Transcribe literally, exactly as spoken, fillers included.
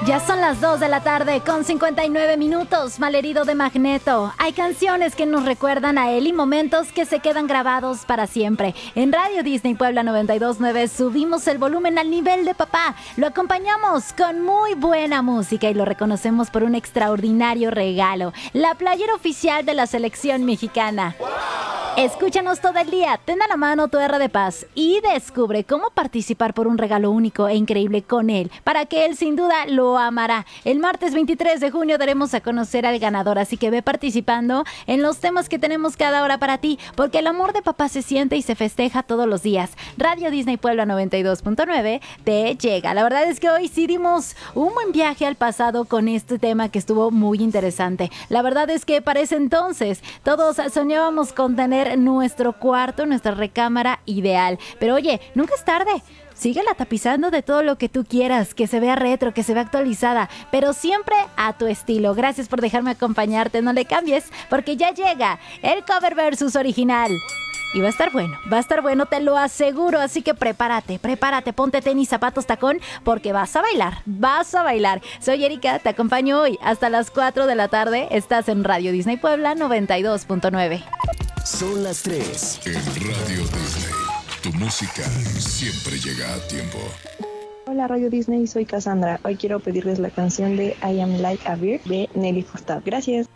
Ya son las dos de la tarde con cincuenta y nueve minutos, Malherido de Magneto. Hay canciones que nos recuerdan a él y momentos que se quedan grabados para siempre. En Radio Disney Puebla noventa y dos punto nueve subimos el volumen al nivel de papá. Lo acompañamos con muy buena música y lo reconocemos por un extraordinario regalo. La playera oficial de la selección mexicana. Escúchanos todo el día, ten a la mano tu R de Paz y descubre cómo participar por un regalo único e increíble con él, para que él sin duda lo amará. El martes veintitrés de junio daremos a conocer al ganador, así que ve participando en los temas que tenemos cada hora para ti, porque el amor de papá se siente y se festeja todos los días. Radio Disney Puebla noventa y dos punto nueve te llega. La verdad es que hoy sí dimos un buen viaje al pasado con este tema que estuvo muy interesante. La verdad es que para ese entonces todos soñábamos con tener nuestro cuarto, nuestra recámara ideal. Pero oye, nunca es tarde. Síguela tapizando de todo lo que tú quieras, que se vea retro, que se vea actualizada, pero siempre a tu estilo. Gracias por dejarme acompañarte, no le cambies, porque ya llega el cover versus original. Y va a estar bueno, va a estar bueno, te lo aseguro. Así que prepárate, prepárate, ponte tenis, zapatos, tacón, porque vas a bailar, vas a bailar. Soy Erika, te acompaño hoy hasta las cuatro de la tarde. Estás en Radio Disney Puebla noventa y dos punto nueve. Son las tres. En Radio Disney, tu música siempre llega a tiempo. Hola Radio Disney, soy Cassandra. Hoy quiero pedirles la canción de I Am Like a Bird de Nelly Furtado. Gracias.